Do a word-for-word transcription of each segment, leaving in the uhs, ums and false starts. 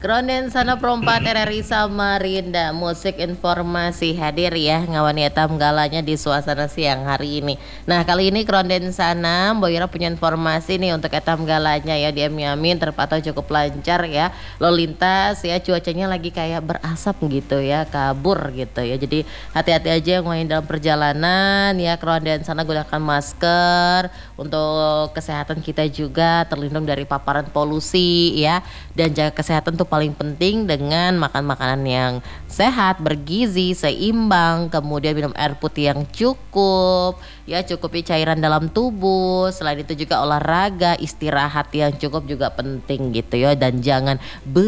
Kronden Sana Perempat R R I Samarinda, musik informasi hadir ya ngawani etam galanya di suasana siang hari ini. Nah kali ini Kronden Sana Boyra punya informasi nih untuk etam galanya ya di Emiamin terpantau cukup lancar ya lalu lintas ya, cuacanya lagi kayak berasap gitu ya, kabur gitu ya. Jadi hati-hati aja yang main dalam perjalanan ya. Kronden Sana gunakan masker untuk kesehatan kita juga, terlindung dari paparan polusi ya, dan jaga kesehatan tuh paling penting dengan makan makanan yang sehat, bergizi, seimbang, kemudian minum air putih yang cukup, ya cukupi cairan dalam tubuh. Selain itu juga olahraga, istirahat yang cukup juga penting gitu ya, dan jangan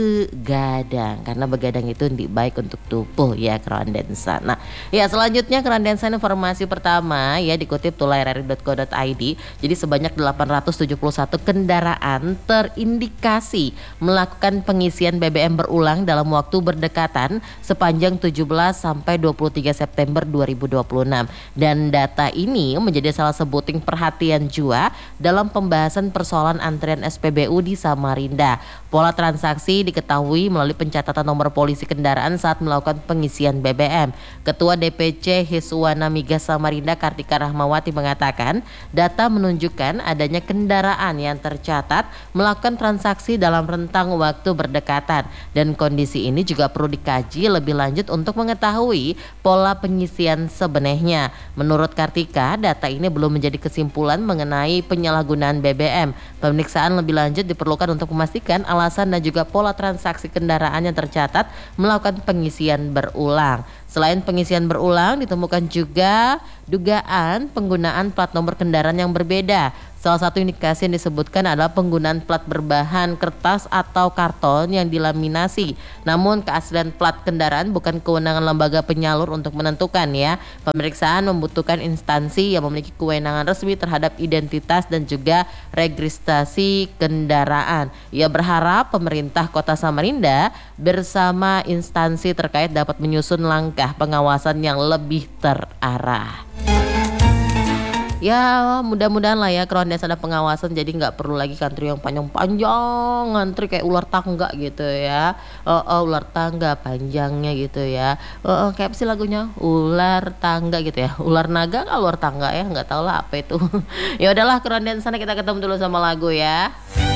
begadang karena begadang itu tidak baik untuk tubuh ya Kronden Sana. Ya selanjutnya Kronden Sana informasi pertama ya dikutip tuh r r i dot co dot i d. Jadi sebanyak delapan ratus tujuh puluh satu kendaraan terindikasi melakukan pengisian B B M berulang dalam waktu berdekatan sepanjang tujuh belas sampai dua puluh tiga September dua ribu dua puluh enam, dan data ini menjadi salah sebuting perhatian jua dalam pembahasan persoalan antrian S P B U di Samarinda. Pola transaksi diketahui melalui pencatatan nomor polisi kendaraan saat melakukan pengisian B B M. Ketua D P C Hiswana Migas Samarinda Kartika Rahmawati mengatakan data menunjukkan adanya kendaraan yang tercatat melakukan transaksi dalam rentang waktu berdekatan, dan kondisi ini juga perlu dikaji lebih lanjut untuk mengetahui pola pengisian sebenarnya. Menurut Kartika, data ini belum menjadi kesimpulan mengenai penyalahgunaan B B M. Pemeriksaan lebih lanjut diperlukan untuk memastikan alasan dan juga pola transaksi kendaraan yang tercatat melakukan pengisian berulang. Selain pengisian berulang, ditemukan juga dugaan penggunaan plat nomor kendaraan yang berbeda. Salah satu indikasi yang disebutkan adalah penggunaan plat berbahan kertas atau karton yang dilaminasi. Namun keaslian plat kendaraan bukan kewenangan lembaga penyalur untuk menentukan ya. Pemeriksaan membutuhkan instansi yang memiliki kewenangan resmi terhadap identitas dan juga registrasi kendaraan. Ia berharap pemerintah Kota Samarinda bersama instansi terkait dapat menyusun langkah pengawasan yang lebih terarah. Ya mudah-mudahan lah ya Kronden Sana pengawasan, jadi nggak perlu lagi ngantri yang panjang-panjang, ngantri kayak ular tangga gitu ya. Oh, oh ular tangga panjangnya gitu ya. Oh, oh kayak apa sih lagunya, ular tangga gitu ya, ular naga kan ular tangga ya, nggak tahu lah apa itu. Ya udahlah Kronden Sana, kita ketemu dulu sama lagu ya.